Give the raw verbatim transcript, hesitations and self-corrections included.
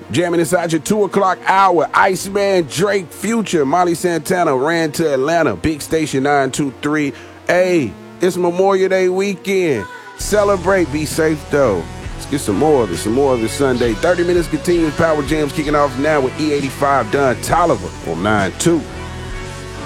Jamming inside your two o'clock hour. Iceman, Drake, Future, Molly Santana ran to Atlanta. Big Station nine two three. Hey, it's Memorial Day weekend. Celebrate. Be safe, though. Let's get some more of it. Some more of it Sunday. thirty minutes continuous power jams kicking off now with E eighty-five Don Tolliver on nine two.